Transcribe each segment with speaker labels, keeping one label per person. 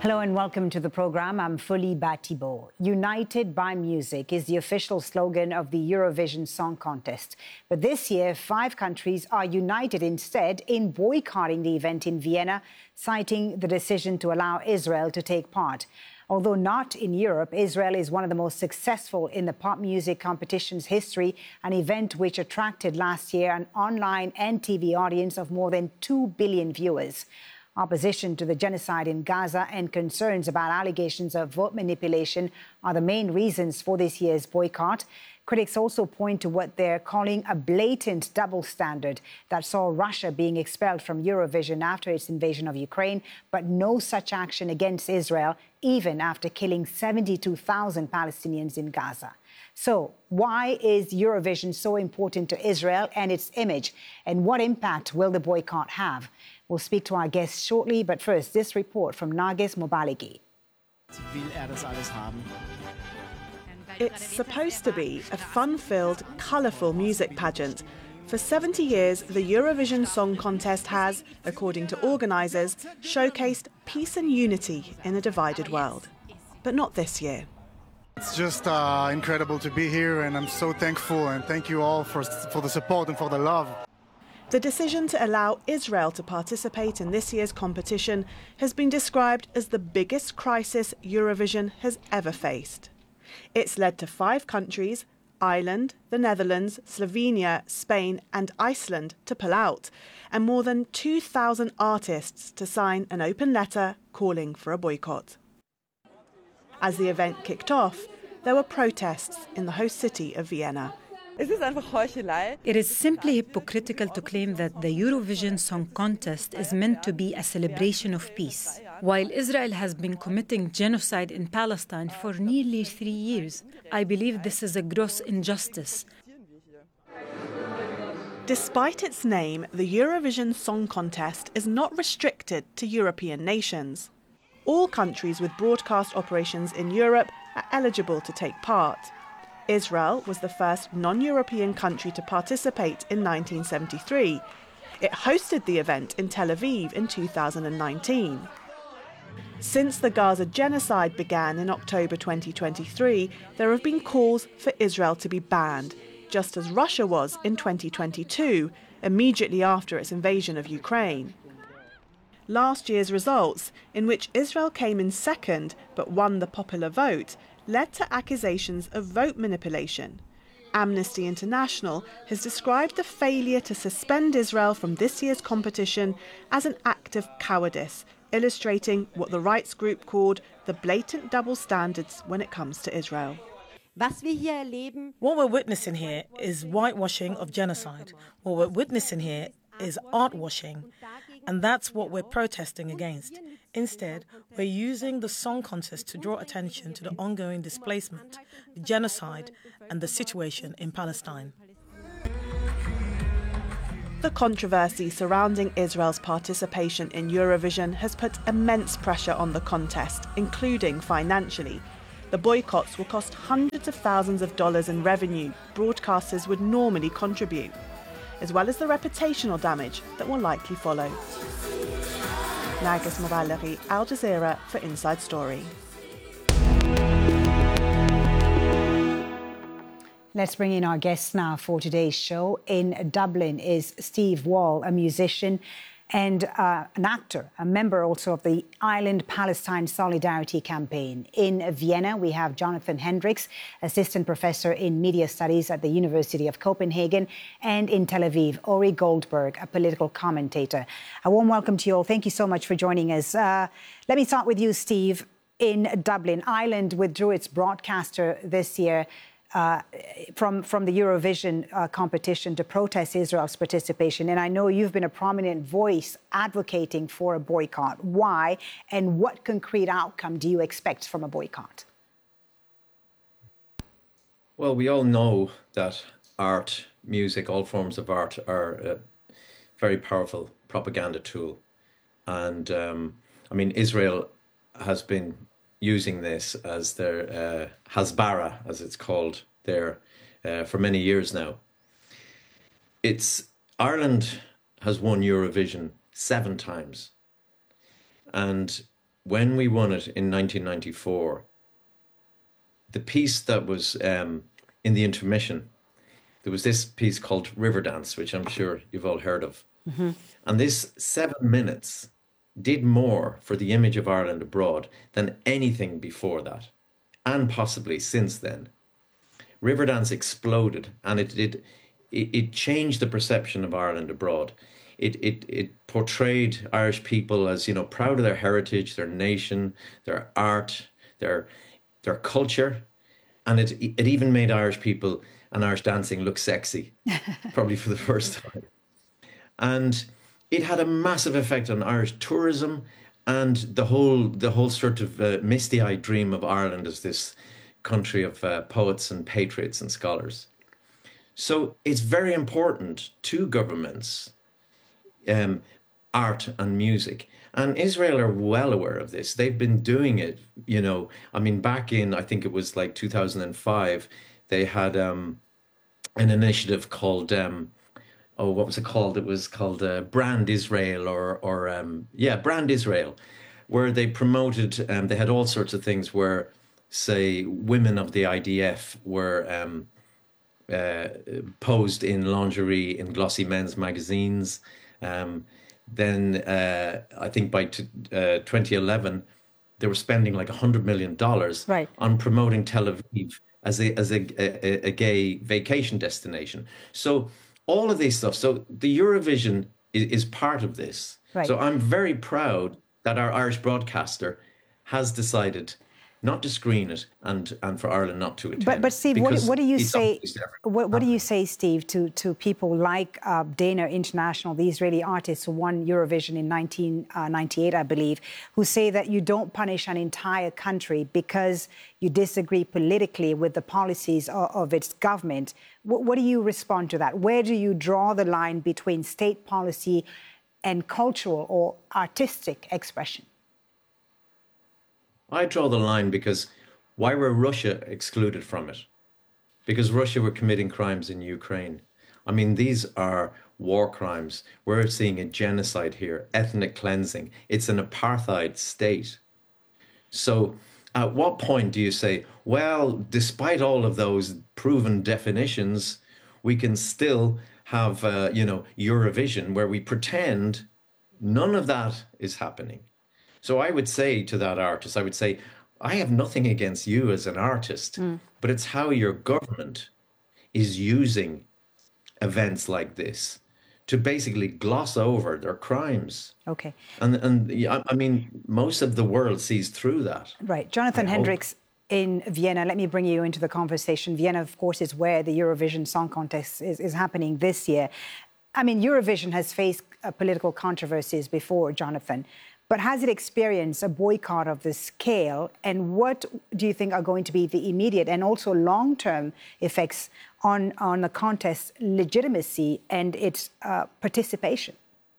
Speaker 1: Hello and welcome to the program. I'm Folie Batibo. United by Music is the official slogan of the Eurovision Song Contest. But this year, 5 countries are united instead in boycotting the event in Vienna, citing the decision to allow Israel to take part. Although not in Europe, Israel is one of the most successful in the pop music competition's history, an event which attracted last year an online and TV audience of more than 2 billion viewers. Opposition to the genocide in Gaza and concerns about allegations of vote manipulation are the main reasons for this year's boycott. Critics also point to what they're calling a blatant double standard that saw Russia being expelled from Eurovision after its invasion of Ukraine, but no such action against Israel, even after killing 72,000 Palestinians in Gaza. So why is Eurovision so important to Israel and its image? And what impact will the boycott have? We'll speak to our guests shortly, but first, this report from Narges Mobaligi.
Speaker 2: It's supposed to be a fun-filled, colourful music pageant. For 70 years, the Eurovision Song Contest has, according to organisers, showcased peace and unity in a divided world. But not this year.
Speaker 3: It's just incredible to be here, and I'm so thankful, and thank you all for the support and for the love.
Speaker 2: The decision to allow Israel to participate in this year's competition has been described as the biggest crisis Eurovision has ever faced. It's led to 5 countries, Ireland, the Netherlands, Slovenia, Spain and Iceland, to pull out, and more than 2,000 artists to sign an open letter calling for a boycott. As the event kicked off, there were protests in the host city of Vienna.
Speaker 4: It is simply hypocritical to claim that the Eurovision Song Contest is meant to be a celebration of peace, while Israel has been committing genocide in Palestine for nearly 3 years. I believe this is a gross injustice.
Speaker 2: Despite its name, the Eurovision Song Contest is not restricted to European nations. All countries with broadcast operations in Europe are eligible to take part. Israel was the first non-European country to participate in 1973. It hosted the event in Tel Aviv in 2019. Since the Gaza genocide began in October 2023, there have been calls for Israel to be banned, just as Russia was in 2022, immediately after its invasion of Ukraine. Last year's results, in which Israel came in second but won the popular vote, led to accusations of vote manipulation. Amnesty International has described the failure to suspend Israel from this year's competition as an act of cowardice, illustrating what the rights group called the blatant double standards when it comes to Israel.
Speaker 5: What we're witnessing here is whitewashing of genocide. What we're witnessing here is art washing, and that's what we're protesting against. Instead, we're using the song contest to draw attention to the ongoing displacement, the genocide, and the situation in Palestine.
Speaker 2: The controversy surrounding Israel's participation in Eurovision has put immense pressure on the contest, including financially. The boycotts will cost hundreds of thousands of dollars in revenue broadcasters would normally contribute, as well as the reputational damage that will likely follow. Narges Mobaligi, Al Jazeera for Inside Story.
Speaker 1: Let's bring in our guests now for today's show. In Dublin is Steve Wall, a musician and an actor, a member also of the Ireland-Palestine Solidarity Campaign. In Vienna, we have Jonathan Hendricks, assistant professor in media studies at the University of Copenhagen, and in Tel Aviv, Ori Goldberg, a political commentator. A warm welcome to you all. Thank you so much for joining us. Let me start with you, Steve. In Dublin, Ireland withdrew its broadcaster this year from the Eurovision competition to protest Israel's participation. And I know you've been a prominent voice advocating for a boycott. Why? And what concrete outcome do you expect from a boycott?
Speaker 6: Well, we all know that art, music, all forms of art are a very powerful propaganda tool. And I mean, Israel has been using this as their Hasbara, as it's called there, for many years now. Ireland has won Eurovision 7 times. And when we won it in 1994, the piece that was in the intermission, there was this piece called Riverdance, which I'm sure you've all heard of. Mm-hmm. And this 7 minutes did more for the image of Ireland abroad than anything before that, and possibly since then. Riverdance exploded, and it changed the perception of Ireland abroad. It portrayed Irish people as, you know, proud of their heritage, their nation, their art, their culture, and it even made Irish people and Irish dancing look sexy, probably for the first time. And it had a massive effect on Irish tourism and the whole sort of misty-eyed dream of Ireland as this country of poets and patriots and scholars. So it's very important to governments, art and music. And Israel are well aware of this. They've been doing it, you know. I mean, back in, I think it was like 2005, they had an initiative called, what was it called? It was called Brand Israel Brand Israel, where they promoted, they had all sorts of things where, say, women of the IDF were posed in lingerie in glossy men's magazines. Then I think by 2011, they were spending like $100 million on promoting Tel Aviv as a gay vacation destination. So all of this stuff. So the Eurovision is part of this. Right. So I'm very proud that our Irish broadcaster has decided not to screen it and for Ireland not to attend.
Speaker 1: But Steve, what do you say? What do you say, Steve, to people like Dana International, the Israeli artists who won Eurovision in 1998, I believe, who say that you don't punish an entire country because you disagree politically with the policies of its government? What do you respond to that? Where do you draw the line between state policy and cultural or artistic expression?
Speaker 6: I draw the line because why were Russia excluded from it? Because Russia were committing crimes in Ukraine. I mean, these are war crimes. We're seeing a genocide here, ethnic cleansing. It's an apartheid state. So at what point do you say, well, despite all of those proven definitions, we can still have, Eurovision where we pretend none of that is happening? So I would say to that artist, I have nothing against you as an artist, but it's how your government is using events like this to basically gloss over their crimes.
Speaker 1: Okay.
Speaker 6: And I mean, most of the world sees through that.
Speaker 1: Right. Jonathan Hendricks in Vienna, let me bring you into the conversation. Vienna, of course, is where the Eurovision Song Contest is happening this year. I mean, Eurovision has faced political controversies before, Jonathan. But has it experienced a boycott of this scale? And what do you think are going to be the immediate and also long-term effects on the contest's legitimacy and its participation?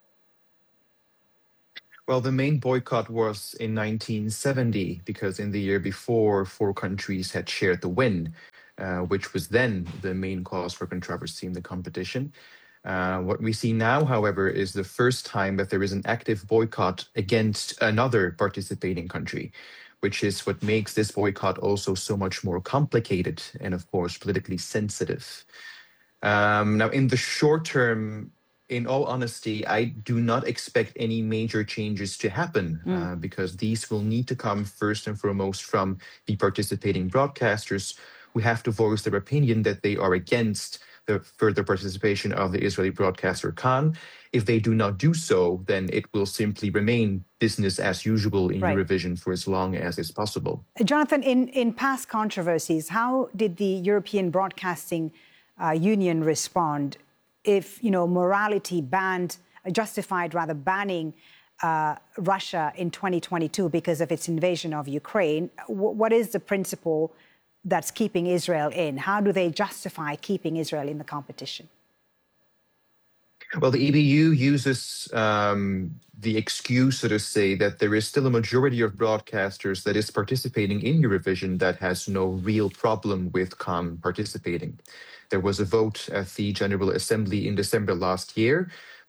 Speaker 7: Well, the main boycott was in 1970, because in the year before, 4 countries had shared the win, which was then the main cause for controversy in the competition. What we see now, however, is the first time that there is an active boycott against another participating country, which is what makes this boycott also so much more complicated and, of course, politically sensitive. Now, in the short term, in all honesty, I do not expect any major changes to happen because these will need to come first and foremost from the participating broadcasters who have to voice their opinion that they are against the further participation of the Israeli broadcaster Khan. If they do not do so, then it will simply remain business as usual in Eurovision for as long as is possible.
Speaker 1: Jonathan, in past controversies, how did the European Broadcasting Union respond if, morality justified banning Russia in 2022 because of its invasion of Ukraine? What is the principle that's keeping Israel in? How do they justify keeping Israel in the competition?
Speaker 7: Well, the EBU uses the excuse, so to say, that there is still a majority of broadcasters that is participating in Eurovision that has no real problem with Khan participating. There was a vote at the General Assembly in December last year,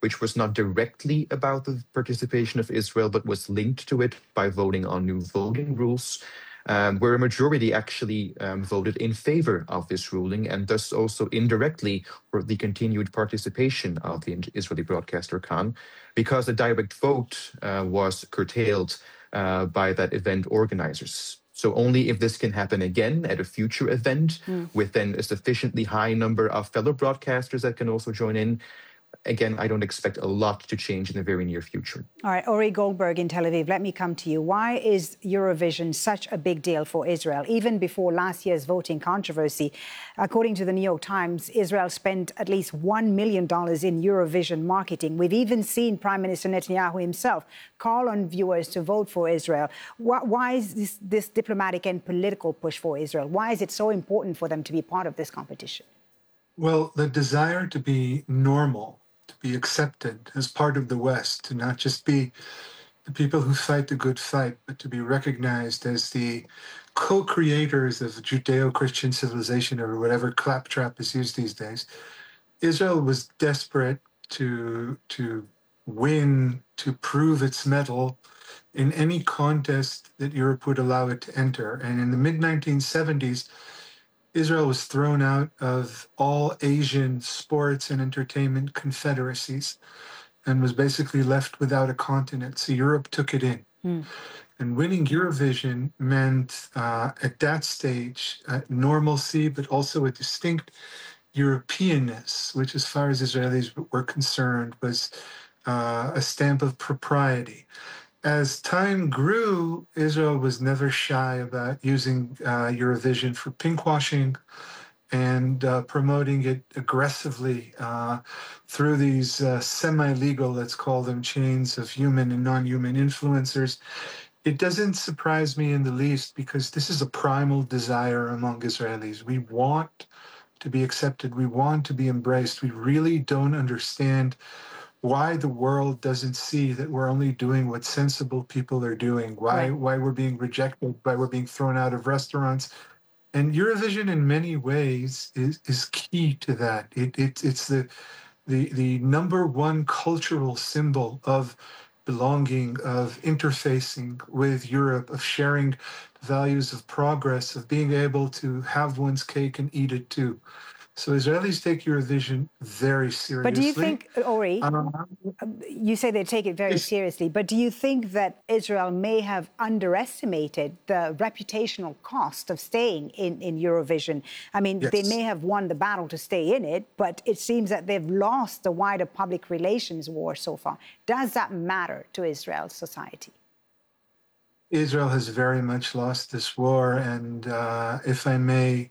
Speaker 7: which was not directly about the participation of Israel, but was linked to it by voting on new voting rules, where a majority actually voted in favor of this ruling, and thus also indirectly for the continued participation of the Israeli broadcaster Khan, because the direct vote was curtailed by that event organizers. So only if this can happen again at a future event with then a sufficiently high number of fellow broadcasters that can also join in, again, I don't expect a lot to change in the very near future.
Speaker 1: All right, Ori Goldberg in Tel Aviv, let me come to you. Why is Eurovision such a big deal for Israel? Even before last year's voting controversy, according to the New York Times, Israel spent at least $1 million in Eurovision marketing. We've even seen Prime Minister Netanyahu himself call on viewers to vote for Israel. Why is this diplomatic and political push for Israel? Why is it so important for them to be part of this competition?
Speaker 8: Well, the desire to be normal, to be accepted as part of the West, to not just be the people who fight the good fight, but to be recognized as the co-creators of Judeo-Christian civilization, or whatever claptrap is used these days. Israel was desperate to win, to prove its mettle in any contest that Europe would allow it to enter. And in the mid-1970s, Israel was thrown out of all Asian sports and entertainment confederacies and was basically left without a continent. So Europe took it in. And winning Eurovision meant, at that stage, normalcy, but also a distinct Europeanness, which, as far as Israelis were concerned, was a stamp of propriety. As time grew, Israel was never shy about using Eurovision for pinkwashing and promoting it aggressively through these semi-legal, let's call them, chains of human and non-human influencers. It doesn't surprise me in the least, because this is a primal desire among Israelis. We want to be accepted. We want to be embraced. We really don't understand why the world doesn't see that we're only doing what sensible people are doing, why we're being rejected, why we're being thrown out of restaurants. And Eurovision, in many ways, is key to that. It's the number one cultural symbol of belonging, of interfacing with Europe, of sharing values of progress, of being able to have one's cake and eat it too. So Israelis take Eurovision very seriously.
Speaker 1: But do you think, Ori, you say they take it very seriously, but do you think that Israel may have underestimated the reputational cost of staying in Eurovision? I mean, they may have won the battle to stay in it, but it seems that they've lost the wider public relations war so far. Does that matter to Israel's society?
Speaker 8: Israel has very much lost this war, and if I may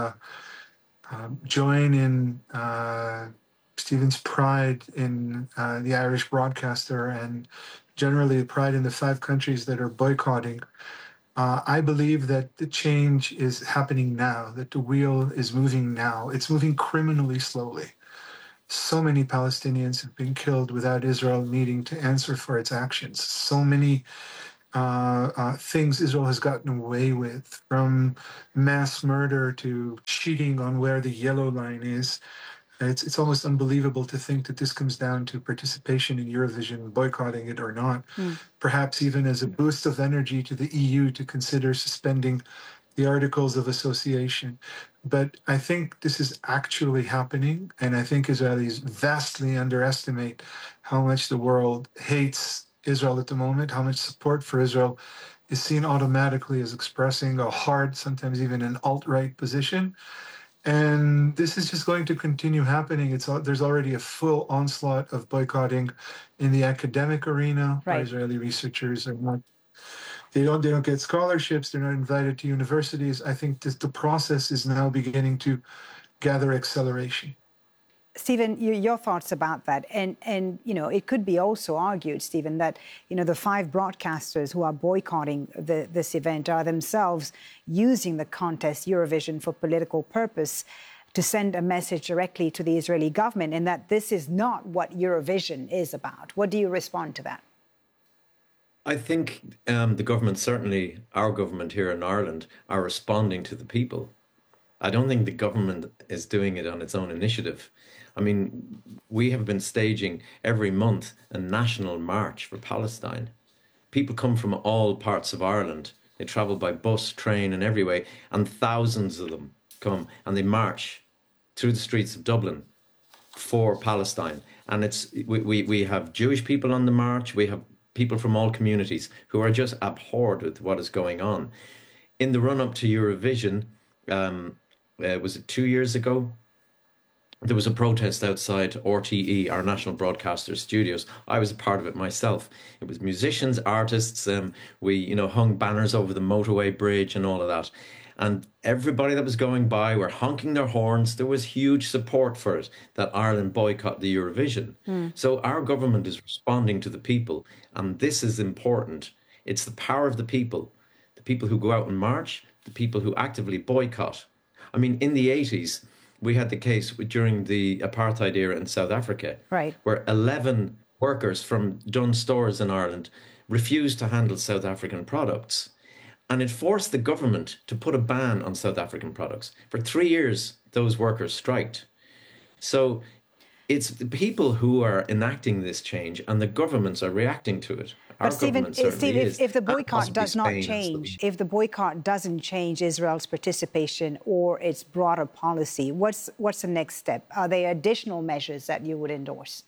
Speaker 8: join in Stephen's pride in the Irish broadcaster, and generally pride in the 5 countries that are boycotting. I believe that the change is happening now, that the wheel is moving now. It's moving criminally slowly. So many Palestinians have been killed without Israel needing to answer for its actions. So many things Israel has gotten away with, from mass murder to cheating on where the yellow line is. It's almost unbelievable to think that this comes down to participation in Eurovision, boycotting it or not, perhaps even as a boost of energy to the EU to consider suspending the Articles of Association. But I think this is actually happening, and I think Israelis vastly underestimate how much the world hates Israel at the moment, how much support for Israel is seen automatically as expressing a hard, sometimes even an alt-right position. And this is just going to continue happening. There's already a full onslaught of boycotting in the academic arena. Israeli researchers are not, they don't get scholarships, they're not invited to universities. I think the process is now beginning to gather acceleration.
Speaker 1: Stephen, your thoughts about that, and you know, it could be also argued, Stephen, that the 5 broadcasters who are boycotting this event are themselves using the contest Eurovision for political purpose to send a message directly to the Israeli government, and that this is not what Eurovision is about. What do you respond to that?
Speaker 6: I think the government, certainly our government here in Ireland, are responding to the people. I don't think the government is doing it on its own initiative. I mean, we have been staging every month a national march for Palestine. People come from all parts of Ireland. They travel by bus, train, and every way, and thousands of them come and they march through the streets of Dublin for Palestine. And we have Jewish people on the march. We have people from all communities who are just abhorred with what is going on. In the run-up to Eurovision, was it 2 years ago? There was a protest outside RTE, our national broadcaster studios. I was a part of it myself. It was musicians, artists. We, hung banners over the motorway bridge and all of that. And everybody that was going by were honking their horns. There was huge support for it, that Ireland boycott the Eurovision. So our government is responding to the people. And this is important. It's the power of the people who go out and march, the people who actively boycott. I mean, in the 80s, we had the case during the apartheid era in South Africa,
Speaker 1: right,
Speaker 6: where 11 workers from Dunnes Stores in Ireland refused to handle South African products. And it forced the government to put a ban on South African products. For 3 years, those workers striked. So it's the people who are enacting this change and the governments are reacting to it.
Speaker 1: But Stephen, if the boycott does not change, if the boycott doesn't change Israel's participation or its broader policy, what's the next step? Are there additional measures that you would endorse?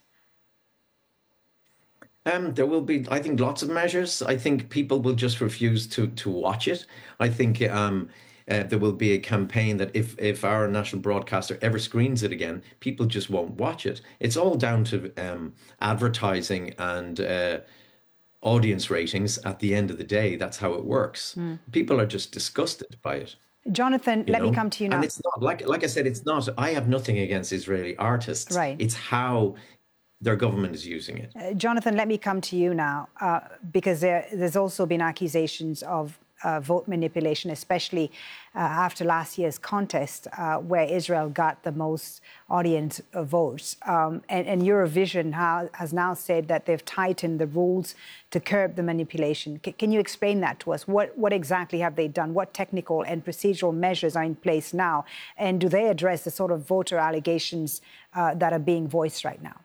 Speaker 6: There will be, I think, lots of measures. I think people will just refuse to watch it. I think there will be a campaign that if our national broadcaster ever screens it again, people just won't watch it. It's all down to advertising and audience ratings at the end of the day. That's how it works. People are just disgusted by it.
Speaker 1: Jonathan, let me come to you now.
Speaker 6: And it's not, like I said, it's not, I have nothing against Israeli artists.
Speaker 1: Right.
Speaker 6: It's how their government is using it.
Speaker 1: Jonathan, let me come to you now, because there's also been accusations of vote manipulation, especially after last year's contest, where Israel got the most audience votes. And Eurovision has now said that they've tightened the rules to curb the manipulation. Can you explain that to us? What exactly have they done? What technical and procedural measures are in place now? And do they address the sort of voter allegations that are being voiced right now?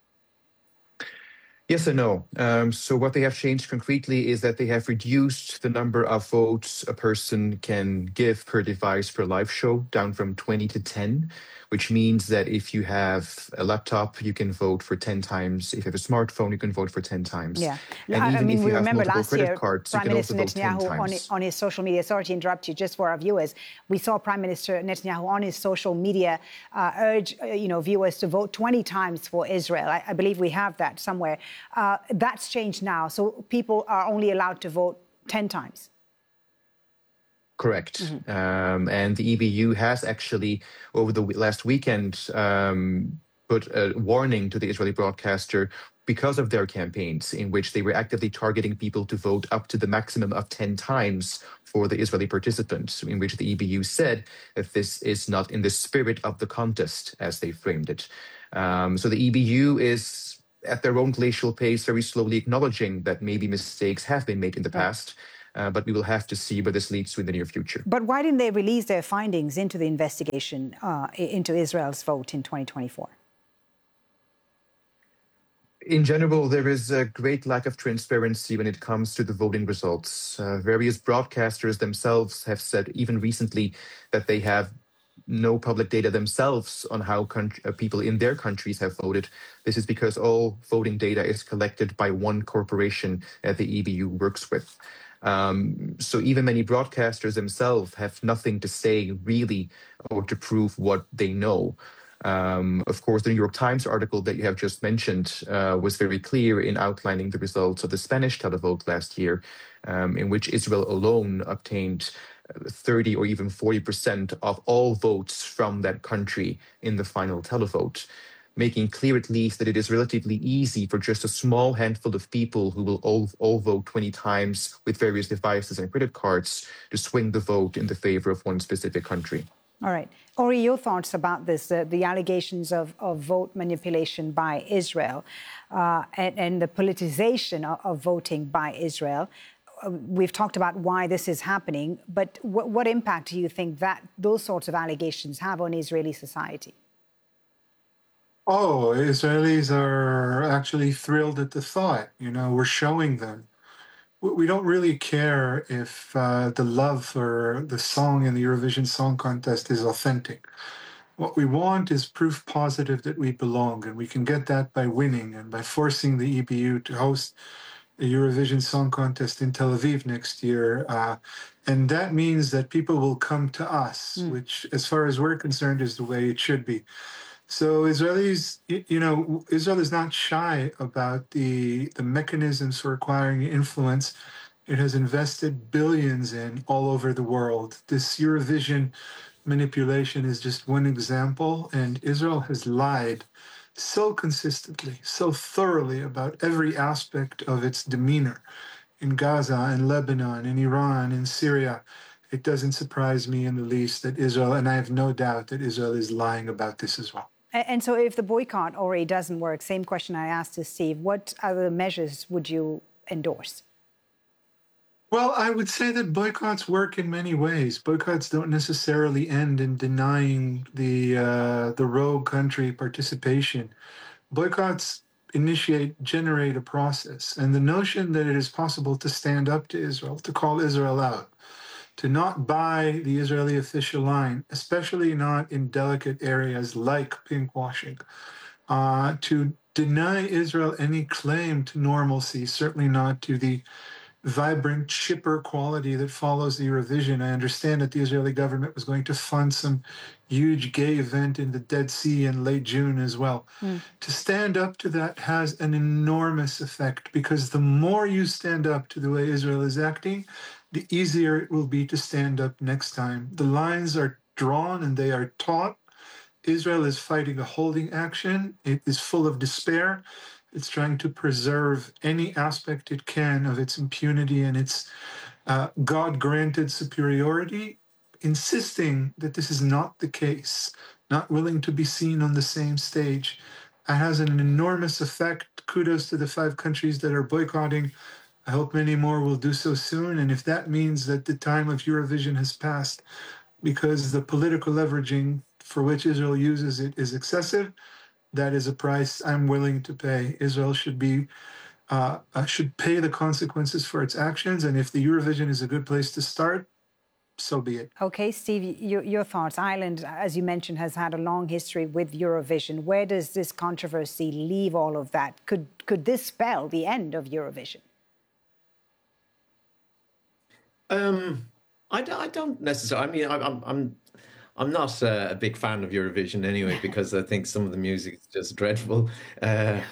Speaker 7: Yes and no. So what they have changed concretely is that they have reduced the number of votes a person can give per device per live show down from 20 to 10, which means that if you have a laptop, you can vote for 10 times. If you have a smartphone, you can vote for 10 times.
Speaker 1: Yeah.
Speaker 7: And even if you have multiple credit cards, you can also vote 10 times.
Speaker 1: Prime Minister Netanyahu on his social media, sorry to interrupt you, just for our viewers, we saw Prime Minister Netanyahu on his social media urge viewers to vote 20 times for Israel. I believe we have that somewhere. That's changed now, so people are only allowed to vote 10 times.
Speaker 7: Correct. And the EBU has actually, over the last weekend, put a warning to the Israeli broadcaster because of their campaigns in which they were actively targeting people to vote up to the maximum of 10 times for the Israeli participants, in which the EBU said that this is not in the spirit of the contest, as they framed it. So the EBU is, at their own glacial pace, very slowly acknowledging that maybe mistakes have been made in the past. But we will have to see where this leads to in the near future.
Speaker 1: But why didn't they release their findings into the investigation into Israel's vote in 2024?
Speaker 7: In general, there is a great lack of transparency when it comes to the voting results. Various broadcasters themselves have said, even recently, that they have no public data themselves on how people in their countries have voted. This is because all voting data is collected by one corporation that the EBU works with. So even many broadcasters themselves have nothing to say really or to prove what they know. Of course, the New York Times article that you have just mentioned was very clear in outlining the results of the Spanish televote last year, in which Israel alone obtained 30 or even 40% of all votes from that country in the final televote, making clear at least that it is relatively easy for just a small handful of people who will all vote 20 times with various devices and credit cards to swing the vote in the favor of one specific country.
Speaker 1: All right. Ori, your thoughts about this, the allegations of vote manipulation by Israel and the politicization of voting by Israel. We've talked about why this is happening, but what impact do you think that those sorts of allegations have on Israeli society?
Speaker 8: Oh, Israelis are actually thrilled at the thought. We're showing them. We don't really care if the love for the song in the Eurovision Song Contest is authentic. What we want is proof positive that we belong, and we can get that by winning and by forcing the EBU to host the Eurovision Song Contest in Tel Aviv next year. And that means that people will come to us, which, as far as we're concerned, is the way it should be. So Israelis, Israel is not shy about the mechanisms for acquiring influence. It has invested billions in all over the world. This Eurovision manipulation is just one example, and Israel has lied so consistently, so thoroughly about every aspect of its demeanor in Gaza, in Lebanon, in Iran, in Syria. It doesn't surprise me in the least that Israel, and I have no doubt that Israel is lying about this as well.
Speaker 1: And so if the boycott already doesn't work, same question I asked to Steve, what other measures would you endorse?
Speaker 8: Well, I would say that boycotts work in many ways. Boycotts don't necessarily end in denying the rogue country participation. Boycotts generate a process. And the notion that it is possible to stand up to Israel, to call Israel out, to not buy the Israeli official line, especially not in delicate areas like pinkwashing, to deny Israel any claim to normalcy, certainly not to the vibrant, chipper quality that follows the Eurovision. I understand that the Israeli government was going to fund some huge gay event in the Dead Sea in late June as well. To stand up to that has an enormous effect, because the more you stand up to the way Israel is acting, the easier it will be to stand up next time. The lines are drawn and they are taut. Israel is fighting a holding action. It is full of despair. It's trying to preserve any aspect it can of its impunity and its God-granted superiority, insisting that this is not the case, not willing to be seen on the same stage. It has an enormous effect. Kudos to the 5 countries that are boycotting. I hope many more will do so soon. And if that means that the time of Eurovision has passed because the political leveraging for which Israel uses it is excessive, that is a price I'm willing to pay. Israel should pay the consequences for its actions. And if the Eurovision is a good place to start, so be it.
Speaker 1: Okay, Steve, your thoughts. Ireland, as you mentioned, has had a long history with Eurovision. Where does this controversy leave all of that? Could this spell the end of Eurovision?
Speaker 6: I don't necessarily. I mean, I'm not a big fan of Eurovision anyway, because I think some of the music is just dreadful. I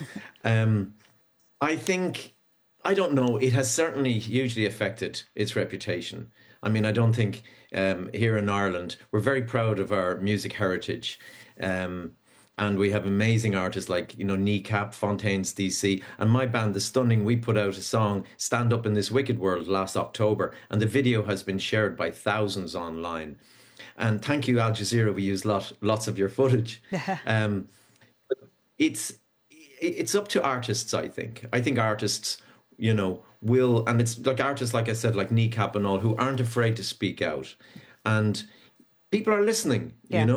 Speaker 6: don't know. It has certainly hugely affected its reputation. I mean, I don't think here in Ireland, we're very proud of our music heritage. And we have amazing artists like, Kneecap, Fontaines DC. And my band, The Stunning, we put out a song, Stand Up in This Wicked World, last October. And the video has been shared by thousands online. And thank you, Al Jazeera. We used lots of your footage. It's up to artists, I think. I think artists, will, and it's like artists, like I said, like Kneecap and all, who aren't afraid to speak out. And people are listening,